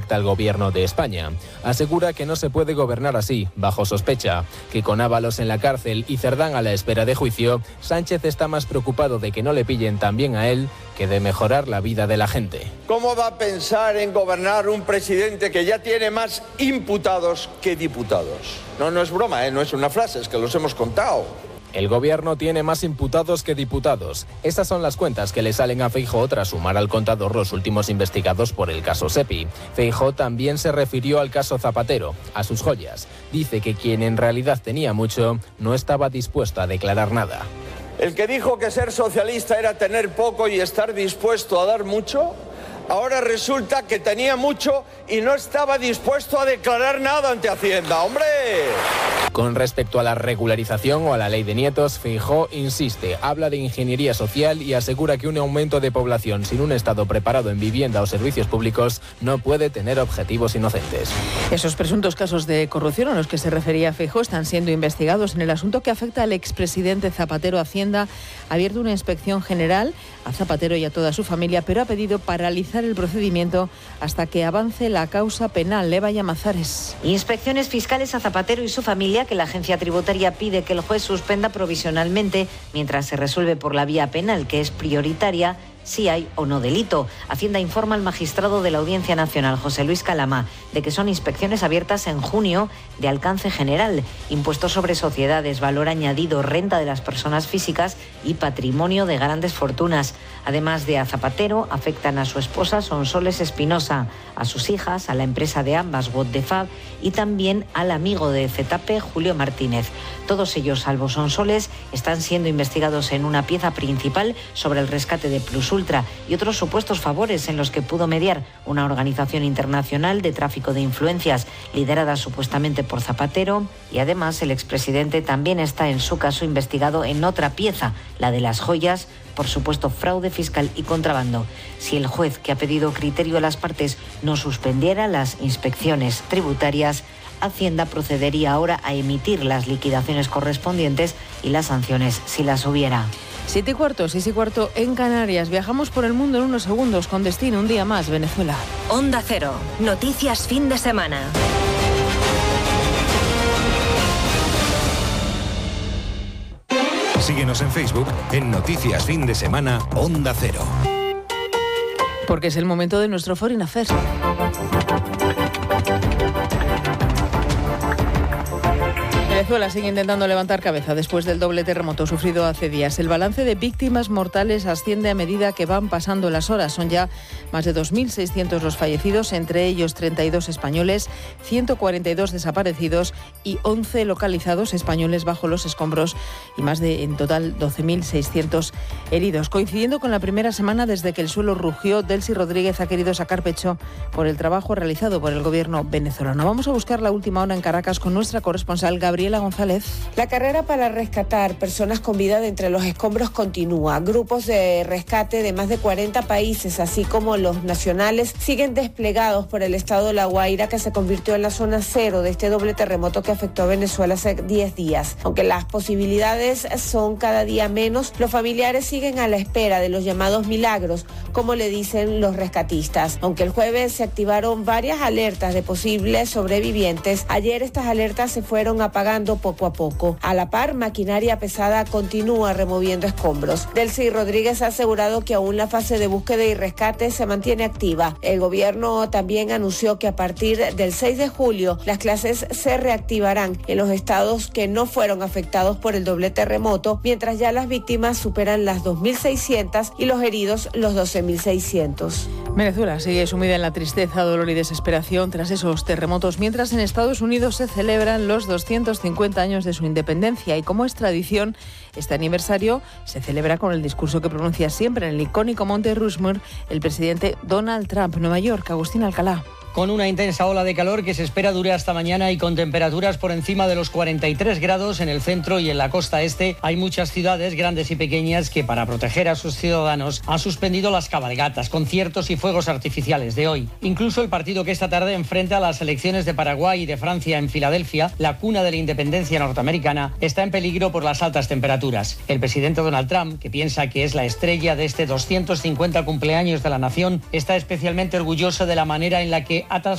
afecta al gobierno de España. Asegura que no se puede gobernar así, bajo sospecha, que con Ábalos en la cárcel y Cerdán a la espera de juicio, Sánchez está más preocupado de que no le pillen tan bien a él que de mejorar la vida de la gente. ¿Cómo va a pensar en gobernar un presidente que ya tiene más imputados que diputados? No es broma, no es una frase, es que los hemos contado. El gobierno tiene más imputados que diputados. Esas son las cuentas que le salen a Feijóo tras sumar al contador los últimos investigados por el caso Sepi. Feijóo también se refirió al caso Zapatero, a sus joyas. Dice que quien en realidad tenía mucho no estaba dispuesto a declarar nada. El que dijo que ser socialista era tener poco y estar dispuesto a dar mucho, ahora resulta que tenía mucho y no estaba dispuesto a declarar nada ante Hacienda. ¡Hombre! Con respecto a la regularización o a la ley de nietos, Feijóo insiste, habla de ingeniería social y asegura que un aumento de población sin un Estado preparado en vivienda o servicios públicos no puede tener objetivos inocentes. Esos presuntos casos de corrupción a los que se refería Feijóo están siendo investigados. En el asunto que afecta al expresidente Zapatero, Hacienda ha abierto una inspección general a Zapatero y a toda su familia, pero ha pedido paralizar el procedimiento hasta que avance la causa penal. Leva Llamazares. Inspecciones fiscales a Zapatero y su familia, que la agencia tributaria pide que el juez suspenda provisionalmente mientras se resuelve por la vía penal, que es prioritaria si hay o no delito. Hacienda informa al magistrado de la Audiencia Nacional, José Luis Calama, de que son inspecciones abiertas en junio de alcance general, impuestos sobre sociedades, valor añadido, renta de las personas físicas y patrimonio de grandes fortunas. Además de a Zapatero, afectan a su esposa Sonsoles Espinosa, a sus hijas, a la empresa de ambas, What the Fab, y también al amigo de Zetape, Julio Martínez. Todos ellos, salvo Sonsoles, están siendo investigados en una pieza principal sobre el rescate de Plusultra y otros supuestos favores en los que pudo mediar una organización internacional de tráfico de influencias liderada supuestamente por Zapatero, y además el expresidente también está en su caso investigado en otra pieza, la de las joyas, por supuesto fraude fiscal y contrabando. Si el juez, que ha pedido criterio a las partes, no suspendiera las inspecciones tributarias, Hacienda procedería ahora a emitir las liquidaciones correspondientes y las sanciones si las hubiera. 7:15 en Canarias. Viajamos por el mundo en unos segundos con destino un día más, Venezuela. Onda Cero. Noticias fin de semana. Síguenos en Facebook en Noticias Fin de Semana Onda Cero. Porque es el momento de nuestro Foreign Affairs. Venezuela sigue intentando levantar cabeza después del doble terremoto sufrido hace días. El balance de víctimas mortales asciende a medida que van pasando las horas. Son ya más de 2.600 los fallecidos, entre ellos 32 españoles, 142 desaparecidos y 11 localizados españoles bajo los escombros y más de, en total, 12.600 heridos. Coincidiendo con la primera semana desde que el suelo rugió, Delcy Rodríguez ha querido sacar pecho por el trabajo realizado por el gobierno venezolano. Vamos a buscar la última hora en Caracas con nuestra corresponsal Gabriela González. La carrera para rescatar personas con vida de entre los escombros continúa. Grupos de rescate de más de 40 países, así como los nacionales, siguen desplegados por el estado de La Guaira, que se convirtió en la zona cero de este doble terremoto que afectó a Venezuela hace 10 días. Aunque las posibilidades son cada día menos, los familiares siguen a la espera de los llamados milagros, como le dicen los rescatistas. Aunque el jueves se activaron varias alertas de posibles sobrevivientes, ayer estas alertas se fueron apagando poco a poco. A la par, maquinaria pesada continúa removiendo escombros. Delcy Rodríguez ha asegurado que aún la fase de búsqueda y rescate se mantiene activa. El gobierno también anunció que a partir del 6 de julio las clases se reactivarán en los estados que no fueron afectados por el doble terremoto, mientras ya las víctimas superan las 2.600 y los heridos los 12.600. Venezuela sigue sumida en la tristeza, dolor y desesperación tras esos terremotos, mientras en Estados Unidos se celebran los 250 años de su independencia y, como es tradición, este aniversario se celebra con el discurso que pronuncia siempre en el icónico Monte Rushmore el presidente Donald Trump. Nueva York, Agustín Alcalá. Con una intensa ola de calor que se espera dure hasta mañana y con temperaturas por encima de los 43 grados en el centro y en la costa este, hay muchas ciudades, grandes y pequeñas, que para proteger a sus ciudadanos han suspendido las cabalgatas, conciertos y fuegos artificiales de hoy. Incluso el partido que esta tarde enfrenta a las selecciones de Paraguay y de Francia en Filadelfia, la cuna de la independencia norteamericana, está en peligro por las altas temperaturas. El presidente Donald Trump, que piensa que es la estrella de este 250 cumpleaños de la nación, está especialmente orgulloso de la manera en la que ha